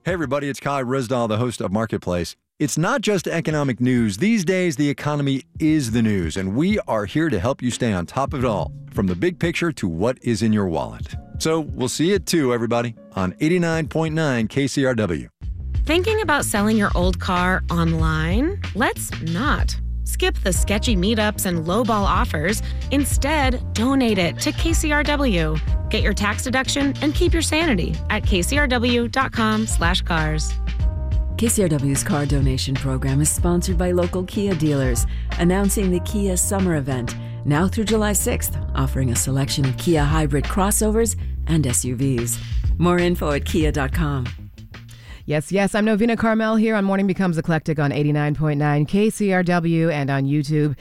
Hey everybody, it's Kai Rizdal, the host of Marketplace. It's not just economic news. These days, the economy is the news, and we are here to help you stay on top of it all, from the big picture to what is in your wallet. So we'll see you at 2, everybody, on 89.9 KCRW. Thinking about selling your old car online? Let's not. Skip the sketchy meetups and lowball offers. Instead, donate it to KCRW. Get your tax deduction and keep your sanity at kcrw.com/cars. KCRW's car donation program is sponsored by local Kia dealers, announcing the Kia Summer Event, now through July 6th, offering a selection of Kia hybrid crossovers and SUVs. More info at kia.com. Yes, I'm Novena Carmel here on Morning Becomes Eclectic on 89.9 KCRW and on YouTube,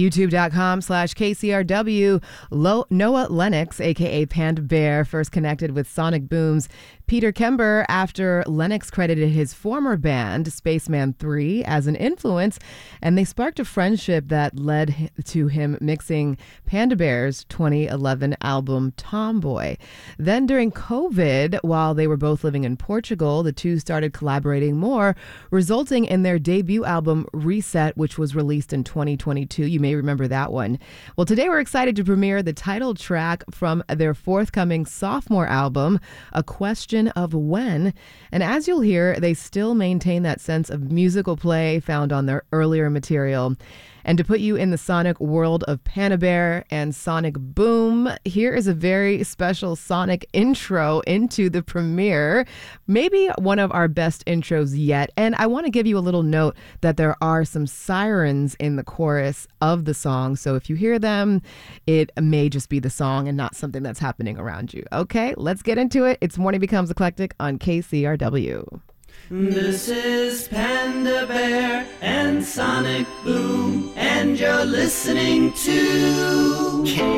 youtube.com/KCRW. Noah Lennox, a.k.a. Panda Bear, first connected with Sonic Boom's Peter Kember after Lennox credited his former band, Spaceman 3, as an influence, and they sparked a friendship that led to him mixing Panda Bear's 2011 album Tomboy. Then during COVID, while they were both living in Portugal, the two started collaborating more, resulting in their debut album Reset, which was released in 2022. You may remember that one. Well, today we're excited to premiere the title track from their forthcoming sophomore album, A Question of When. And as you'll hear, they still maintain that sense of musical play found on their earlier material. And to put you in the sonic world of Panda Bear and Sonic Boom, here is a very special sonic intro into the premiere. Maybe one of our best intros yet. And I want to give you a little note that there are some sirens in the chorus of the song. So if you hear them, it may just be the song and not something that's happening around you. Okay, let's get into it. It's Morning Becomes Eclectic on KCRW. This is Panda Bear and Sonic Boom, and you're listening to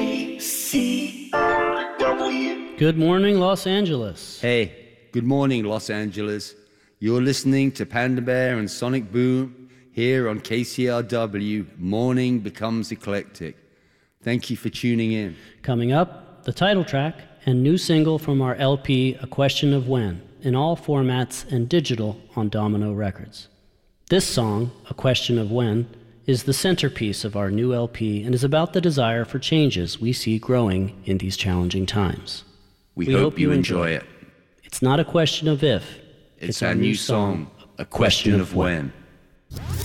KCRW. Good morning, Los Angeles. Hey, good morning, Los Angeles. You're listening to Panda Bear and Sonic Boom here on KCRW. Morning Becomes Eclectic. Thank you for tuning in. Coming up, the title track and new single from our LP, A Question of When, in all formats and digital on Domino Records. This song, A Question of When, is the centerpiece of our new LP and is about the desire for changes we see growing in these challenging times. We hope you enjoy it. It's not a question of if. It's our new song, A Question of When.